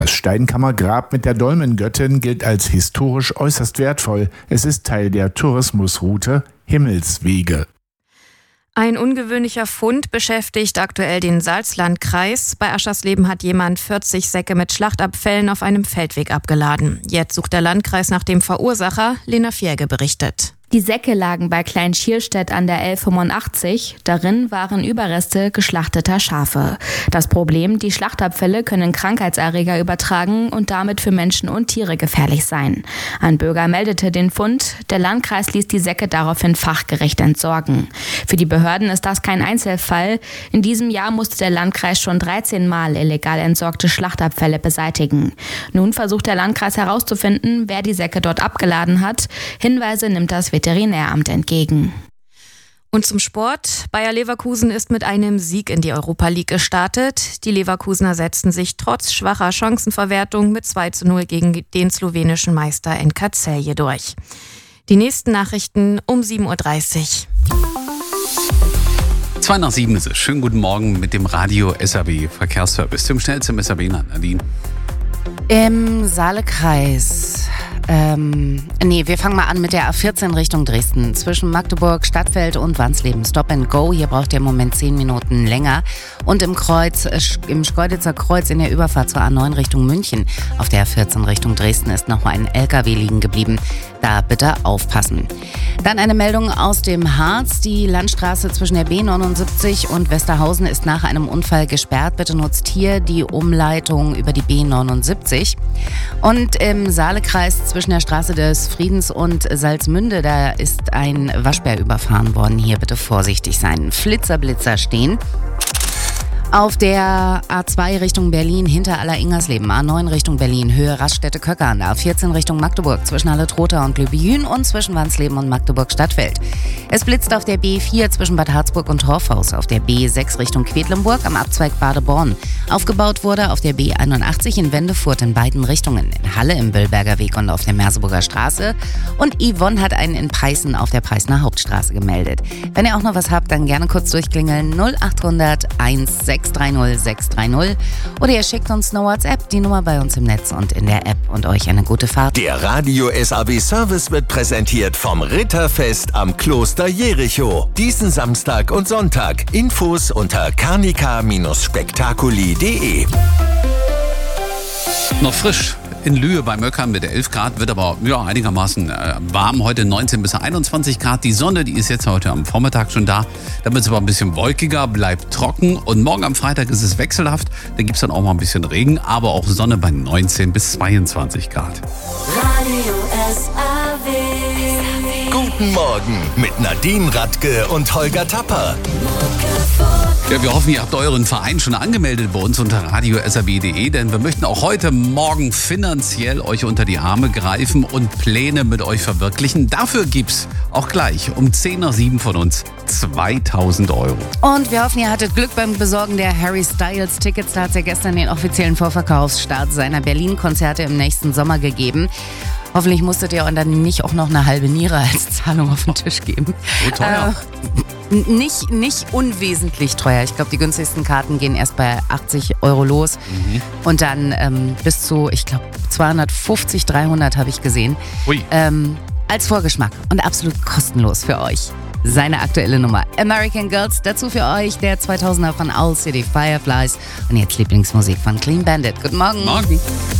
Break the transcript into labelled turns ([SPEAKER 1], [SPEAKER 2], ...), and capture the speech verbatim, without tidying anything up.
[SPEAKER 1] Das Steinkammergrab mit der Dolmengöttin gilt als historisch äußerst wertvoll. Es ist Teil der Tourismusroute Himmelswege.
[SPEAKER 2] Ein ungewöhnlicher Fund beschäftigt aktuell den Salzlandkreis. Bei Aschersleben hat jemand vierzig Säcke mit Schlachtabfällen auf einem Feldweg abgeladen. Jetzt sucht der Landkreis nach dem Verursacher. Lena Fierge berichtet.
[SPEAKER 3] Die Säcke lagen bei Klein-Schierstedt an der L fünfundachtzig. Darin waren Überreste geschlachteter Schafe. Das Problem, die Schlachtabfälle können Krankheitserreger übertragen und damit für Menschen und Tiere gefährlich sein. Ein Bürger meldete den Fund. Der Landkreis ließ die Säcke daraufhin fachgerecht entsorgen. Für die Behörden ist das kein Einzelfall. In diesem Jahr musste der Landkreis schon dreizehn Mal illegal entsorgte Schlachtabfälle beseitigen. Nun versucht der Landkreis herauszufinden, wer die Säcke dort abgeladen hat. Hinweise nimmt das Veterinäramt entgegen.
[SPEAKER 2] Und zum Sport. Bayer Leverkusen ist mit einem Sieg in die Europa League gestartet. Die Leverkusener setzten sich trotz schwacher Chancenverwertung mit zwei zu null gegen den slowenischen Meister N K Celje durch. Die nächsten Nachrichten um sieben Uhr dreißig.
[SPEAKER 4] Zwei nach sieben ist es. Schönen guten Morgen mit dem Radio S A B Verkehrsservice. Zum schnellsten S A B Nadine.
[SPEAKER 5] Im Saalekreis. Ähm, nee, wir fangen mal an mit der A vierzehn Richtung Dresden. Zwischen Magdeburg, Stadtfeld und Wansleben. Stop and go. Hier braucht ihr im Moment zehn Minuten länger. Und im Kreuz, im Schkeuditzer Kreuz in der Überfahrt zur A neun Richtung München. Auf der A vierzehn Richtung Dresden ist noch mal ein L K W liegen geblieben. Da bitte aufpassen. Dann eine Meldung aus dem Harz. Die Landstraße zwischen der B neunundsiebzig und Westerhausen ist nach einem Unfall gesperrt. Bitte nutzt hier die Umleitung über die B neunundsiebzig. Und im Saalekreis zwischen der Straße des Friedens und Salzmünde, da ist ein Waschbär überfahren worden. Hier bitte vorsichtig sein. Flitzerblitzer stehen. Auf der A zwei Richtung Berlin hinter Aller-Ingersleben, A neun Richtung Berlin, Höhe Raststätte-Köckern, A vierzehn Richtung Magdeburg zwischen Halle-Trotha und Lübejün und zwischen Wansleben und Magdeburg-Stadtfeld. Es blitzt auf der B vier zwischen Bad Harzburg und Torfhaus, auf der B sechs Richtung Quedlinburg am Abzweig Badeborn. Aufgebaut wurde auf der B einundachtzig in Wendefurt in beiden Richtungen, in Halle im Böllberger Weg und auf der Merseburger Straße. Und Yvonne hat einen in Peißen auf der Peißener Hauptstraße gemeldet. Wenn ihr auch noch was habt, dann gerne kurz durchklingeln null acht hundert eins sechs drei null sechs drei null oder ihr schickt uns eine WhatsApp, die Nummer bei uns im Netz und in der App und euch eine gute Fahrt.
[SPEAKER 6] Der Radio S A B Service wird präsentiert vom Ritterfest am Kloster Jericho. Diesen Samstag und Sonntag. Infos unter carnica Spektakuli punkt de.
[SPEAKER 4] Noch frisch. In Lühe bei Möckern mit elf Grad, wird aber ja, einigermaßen äh, warm. Heute neunzehn bis einundzwanzig Grad. Die Sonne, die ist jetzt heute am Vormittag schon da. Dann wird es aber ein bisschen wolkiger, bleibt trocken. Und morgen am Freitag ist es wechselhaft. Da gibt es dann auch mal ein bisschen Regen, aber auch Sonne bei neunzehn bis zweiundzwanzig Grad.
[SPEAKER 7] Radio S A W.
[SPEAKER 6] Guten Morgen mit Nadine Radke und Holger Tapper.
[SPEAKER 4] Ja, wir hoffen, ihr habt euren Verein schon angemeldet bei uns unter radio s a b punkt de, denn wir möchten auch heute Morgen finanziell euch unter die Arme greifen und Pläne mit euch verwirklichen. Dafür gibt's auch gleich um zehn nach sieben von uns zweitausend Euro.
[SPEAKER 5] Und wir hoffen, ihr hattet Glück beim Besorgen der Harry Styles Tickets. Da hat es ja gestern den offiziellen Vorverkaufsstart seiner Berlin-Konzerte im nächsten Sommer gegeben. Hoffentlich musstet ihr dann nicht auch noch eine halbe Niere als Zahlung auf den Tisch geben.
[SPEAKER 4] So teuer.
[SPEAKER 5] Äh, nicht, nicht unwesentlich teuer. Ich glaube, die günstigsten Karten gehen erst bei achtzig Euro los. Mhm. Und dann ähm, bis zu, ich glaube, zweihundertfünfzig, dreihundert habe ich gesehen.
[SPEAKER 4] Ui.
[SPEAKER 5] Ähm, als Vorgeschmack und absolut kostenlos für euch. Seine aktuelle Nummer American Girls, dazu für euch der zweitausender von Owl City Fireflies und jetzt Lieblingsmusik von Clean Bandit. Guten Morgen.
[SPEAKER 4] Morgen.